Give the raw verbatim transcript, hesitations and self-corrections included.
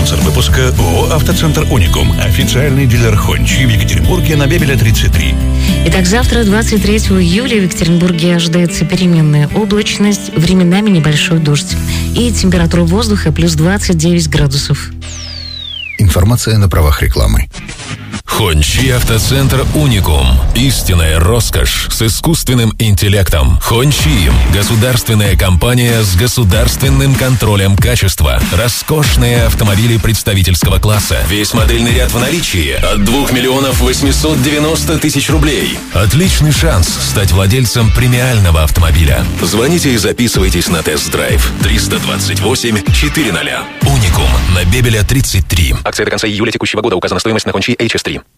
Спонсор выпуска ООО «Автоцентр Уникум». Официальный дилер Хончи в Екатеринбурге на Бебеля тридцать три. Итак, завтра, двадцать третьего июля, в Екатеринбурге ожидается переменная облачность, временами небольшой дождь. И температура воздуха плюс двадцать девять градусов. Информация на правах рекламы. Хончи Автоцентр Уникум. Истинная роскошь с искусственным интеллектом. Хончи – государственная компания с государственным контролем качества. Роскошные автомобили представительского класса. Весь модельный ряд в наличии от двух миллионов восемьсот девяносто тысяч рублей. Отличный шанс стать владельцем премиального автомобиля. Звоните и записывайтесь на тест-драйв. триста двадцать восемь четыреста. Уникум на Бебеля тридцать три. Акция до конца июля текущего года. Указана стоимость на Хончи эйч эс три.